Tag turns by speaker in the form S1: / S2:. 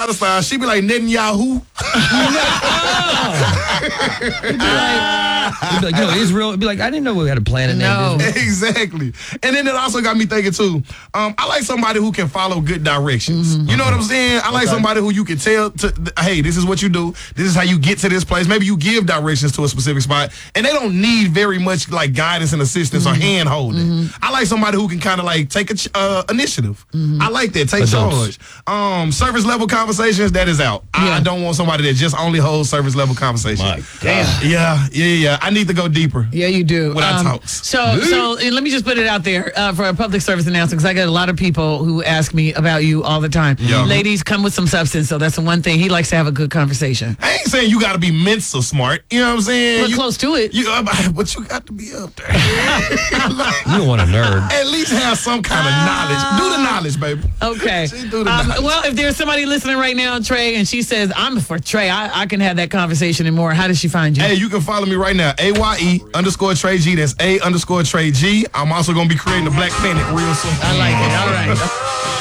S1: Palestine, she be like Netanyahu.
S2: Israel. Be like, I didn't know we had a planet named Israel.
S1: Exactly. And then it also got me thinking too. I like somebody who can follow good directions. You know what I'm saying? I like somebody who you can tell, hey, this is what you do. This is how you get to this place. Maybe you give directions to a specific spot, and they don't need very much like guidance and assistance or hand holding. I like somebody who can kind of like take a initiative. I like that. Take charge. Service level conversations, that is out. I don't want somebody that just only holds service level conversations.
S2: My God.
S1: Yeah. I need to go deeper.
S3: Yeah, you do.
S1: When I talks.
S3: So and let me just put it out there for a public service announcement, because I get a lot of people who ask me about you all the time.
S1: Yeah.
S3: Ladies, come with some substance. So that's the one thing. He likes to have a good conversation.
S1: I ain't saying you got to be Mensa smart. You know what I'm saying?
S3: We're close to it.
S1: But you got to be up there.
S2: You don't want a nerd.
S1: At least have some kind of knowledge. Do the knowledge, baby.
S3: Okay.
S1: Do the knowledge.
S3: Well, if there's somebody listening right now, Trey, and she says, I'm for Trey, I can have that conversation and more. How does she find you?
S1: Hey, you can follow me right now. AYE_Trey G. That's A_Trey G. I'm also going to be creating a Black Planet real soon.
S3: I like it. All right.